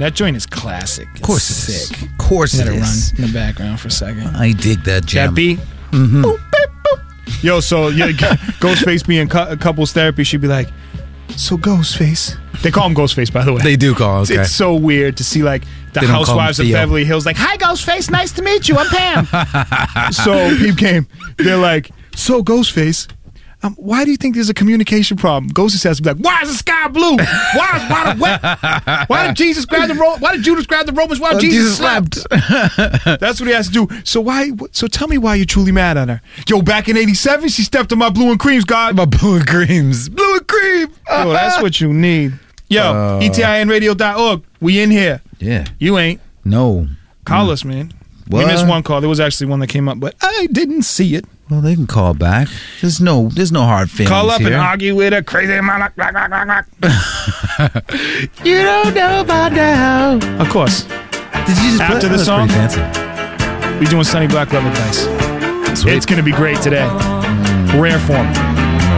That joint is classic. Of course it is. Sick. Of course it Let it is. run in the background for a second. I dig that jam. That beat. Mm-hmm. Boop, boop, boop. Yo, so Ghostface being couples therapy, she'd be like, "So Ghostface." They call him Ghostface, by the way. They do call him. Okay. It's so weird to see like the They don't call housewives him of Theo. Beverly Hills, like, "Hi Ghostface, nice to meet you. I'm Pam." So he came. They're like, "So Ghostface, why do you think there's a communication problem?" Ghostface has to be like, "Why is the sky blue? Why did Jesus grab the rope? Why did Judas grab the Romans? Why Jesus slept?" That's what he has to do. So tell me why you're truly mad at her. Yo, back in '87, she stepped on my blue and creams, God. My blue and creams. Blue and cream. Yo, that's what you need. Yo, etinradio.org. We in here. Yeah. You ain't. No. Call us, man. We What? missed one call. There was actually one that came up, but I didn't see it. Well, they can call back. There's no hard feelings Call up here. and argue with a crazy man. You don't know about now. Of course. Did you just After play? the That's song? pretty fancy. We doing Sunny Black Love Advice. Sweet. It's going to be great today. Rare form.